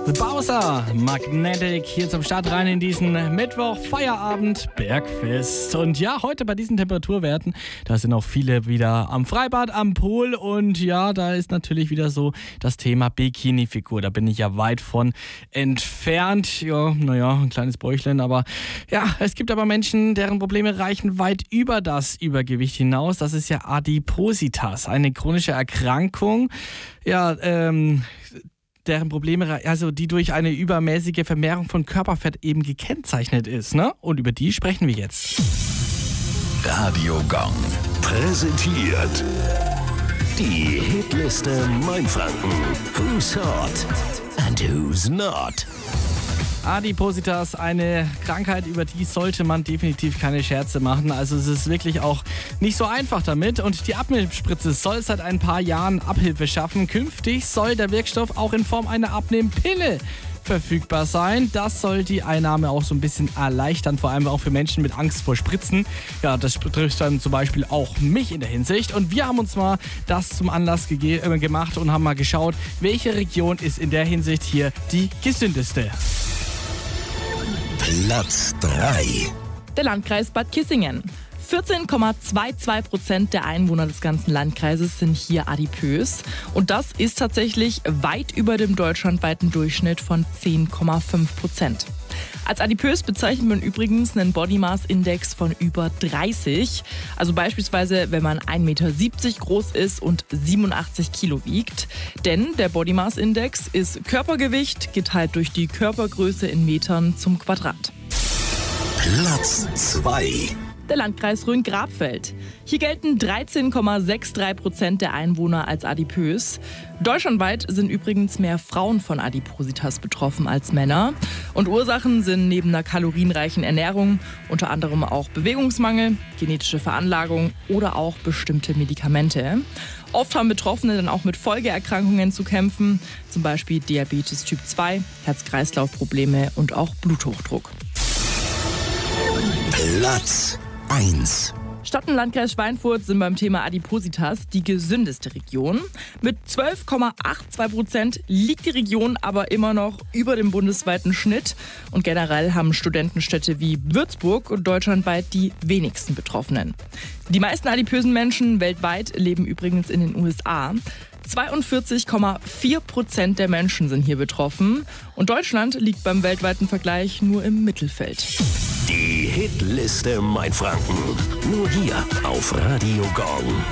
The Bowser, Magnetic, hier zum Start rein in diesen Mittwoch, Feierabend, Bergfest. Und ja, heute bei diesen Temperaturwerten, da sind auch viele wieder am Freibad, am Pool. Und ja, da ist natürlich wieder so das Thema Bikini-Figur. Da bin ich ja weit von entfernt. Ja, naja, ein kleines Bäuchlein. Aber ja, es gibt aber Menschen, deren Probleme reichen weit über das Übergewicht hinaus. Das ist ja Adipositas, eine chronische Erkrankung. Ja, deren Probleme, also die durch eine übermäßige Vermehrung von Körperfett eben gekennzeichnet ist, ne? Und über die sprechen wir jetzt. Radio Gong präsentiert die Hitliste Mainfranken. Who's hot and who's not? Adipositas, eine Krankheit, über die sollte man definitiv keine Scherze machen. Also es ist wirklich auch nicht so einfach damit. Und die Abnehmspritze soll seit ein paar Jahren Abhilfe schaffen. Künftig soll der Wirkstoff auch in Form einer Abnehmpille verfügbar sein. Das soll die Einnahme auch so ein bisschen erleichtern, vor allem auch für Menschen mit Angst vor Spritzen. Ja, das betrifft dann zum Beispiel auch mich in der Hinsicht. Und wir haben uns mal das zum Anlass gemacht und haben mal geschaut, welche Region ist in der Hinsicht hier die gesündeste. Platz 3. Der Landkreis Bad Kissingen. 14,22% der Einwohner des ganzen Landkreises sind hier adipös. Und das ist tatsächlich weit über dem deutschlandweiten Durchschnitt von 10,5%. Als adipös bezeichnet man übrigens einen Body Mass Index von über 30. Also beispielsweise, wenn man 1,70 Meter groß ist und 87 Kilo wiegt. Denn der Body Mass Index ist Körpergewicht geteilt durch die Körpergröße in Metern zum Quadrat. Platz 2. Der Landkreis Rhön-Grabfeld. Hier gelten 13,63% der Einwohner als adipös. Deutschlandweit sind übrigens mehr Frauen von Adipositas betroffen als Männer. Und Ursachen sind neben einer kalorienreichen Ernährung unter anderem auch Bewegungsmangel, genetische Veranlagung oder auch bestimmte Medikamente. Oft haben Betroffene dann auch mit Folgeerkrankungen zu kämpfen, zum Beispiel Diabetes Typ 2, Herz-Kreislauf-Probleme und auch Bluthochdruck. Platz 1. Stadt und Landkreis Schweinfurt sind beim Thema Adipositas die gesündeste Region. Mit 12,82% liegt die Region aber immer noch über dem bundesweiten Schnitt. Und generell haben Studentenstädte wie Würzburg und deutschlandweit die wenigsten Betroffenen. Die meisten adipösen Menschen weltweit leben übrigens in den USA. 42,4% der Menschen sind hier betroffen. Und Deutschland liegt beim weltweiten Vergleich nur im Mittelfeld. Die Hitliste Mainfranken. Nur hier auf Radio Gong.